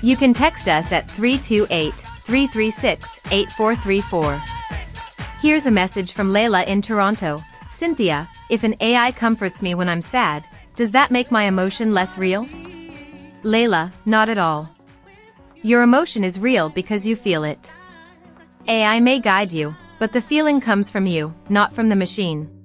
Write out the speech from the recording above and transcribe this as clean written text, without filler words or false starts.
You can text us at 328-336-8434. Here's a message from Layla in Toronto. Cynthia, if an AI comforts me when I'm sad, does that make my emotion less real? Layla, not at all. Your emotion is real because you feel it. AI may guide you, but the feeling comes from you, not from the machine.